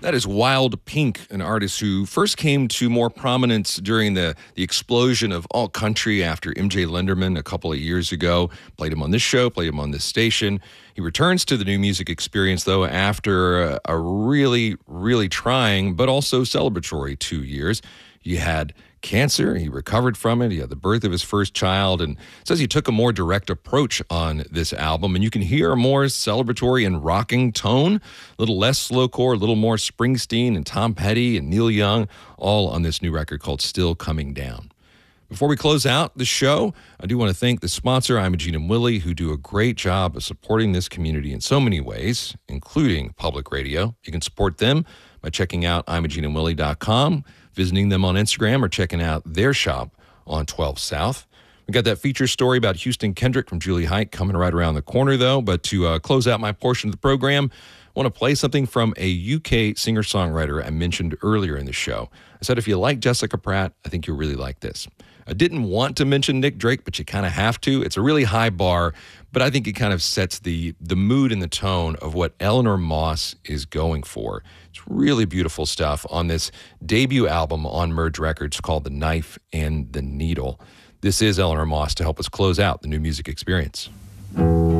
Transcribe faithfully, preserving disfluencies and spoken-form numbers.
That is Wild Pink, an artist who first came to more prominence during the, the explosion of alt country after M J Lenderman a couple of years ago. Played him on this show, played him on this station. He returns to the New Music Experience, though, after a, a really, really trying but also celebratory two years. You had cancer. He recovered from it. He had the birth of his first child, and says he took a more direct approach on this album. And you can hear a more celebratory and rocking tone, a little less slowcore, a little more Springsteen and Tom Petty and Neil Young, all on this new record called Still Coming Down. Before we close out the show, I do want to thank the sponsor, Imogene and Willie, who do a great job of supporting this community in so many ways, including public radio. You can support them by checking out imogene and willie dot com, visiting them on Instagram, or checking out their shop on twelve South. We got that feature story about Houston Kendrick from Julie Hite coming right around the corner, though. But to uh, close out my portion of the program, I want to play something from a U K singer-songwriter I mentioned earlier in the show. I said if you like Jessica Pratt, I think you'll really like this. I didn't want to mention Nick Drake, but you kind of have to. It's a really high bar, but I think it kind of sets the, the mood and the tone of what Eleanor Moss is going for. It's really beautiful stuff on this debut album on Merge Records called The Knife and the Needle. This is Eleanor Moss to help us close out the New Music Experience.